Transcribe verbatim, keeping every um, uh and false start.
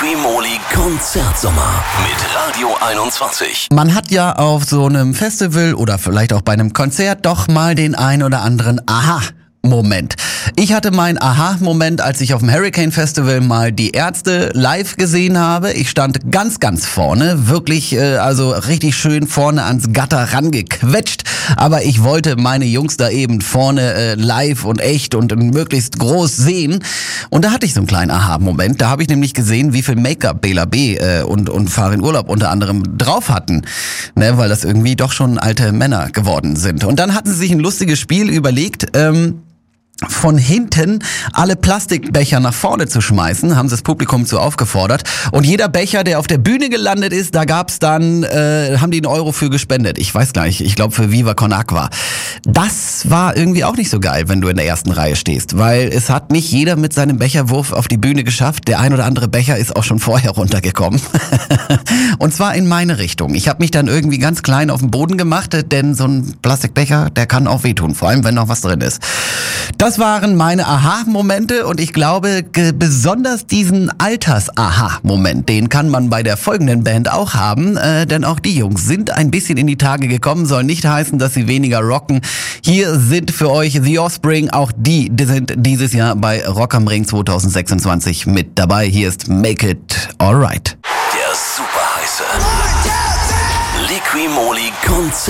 Liqui-Moly Konzertsommer mit Radio einundzwanzig. Man hat ja auf so einem Festival oder vielleicht auch bei einem Konzert doch mal den ein oder anderen Aha-Moment. Ich hatte meinen Aha-Moment, als ich auf dem Hurricane Festival mal die Ärzte live gesehen habe. Ich stand ganz, ganz vorne, wirklich, äh, also richtig schön vorne ans Gatter rangequetscht. Aber ich wollte meine Jungs da eben vorne äh, live und echt und möglichst groß sehen. Und da hatte ich so einen kleinen Aha-Moment. Da habe ich nämlich gesehen, wie viel Make-up Bela B. Äh, und, und Fahr in Urlaub unter anderem drauf hatten. Ne, weil das irgendwie doch schon alte Männer geworden sind. Und dann hatten sie sich ein lustiges Spiel überlegt, ähm, von hinten alle Plastikbecher nach vorne zu schmeißen, haben sie das Publikum zu aufgefordert. Und jeder Becher, der auf der Bühne gelandet ist, da gab's dann, äh, haben die einen Euro für gespendet. Ich weiß gar nicht, ich glaube für Viva Con Aqua. Das war irgendwie auch nicht so geil, wenn du in der ersten Reihe stehst, weil es hat nicht jeder mit seinem Becherwurf auf die Bühne geschafft. Der ein oder andere Becher ist auch schon vorher runtergekommen. Und zwar in meine Richtung. Ich habe mich dann irgendwie ganz klein auf den Boden gemacht, denn so ein Plastikbecher, der kann auch wehtun, vor allem wenn noch was drin ist. Das waren meine Aha-Momente und ich glaube, ge- besonders diesen Alters-Aha-Moment, den kann man bei der folgenden Band auch haben, äh, denn auch die Jungs sind ein bisschen in die Tage gekommen, soll nicht heißen, dass sie weniger rocken. Hier sind für euch The Offspring, auch die, die sind dieses Jahr bei Rock am Ring zwanzig sechsundzwanzig mit dabei. Hier ist Make It Alright. Der super heiße Liqui-Moly Konzert.